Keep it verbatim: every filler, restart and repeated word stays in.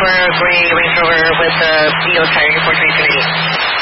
for a gray Range Rover with a E O tire for twenty twenty.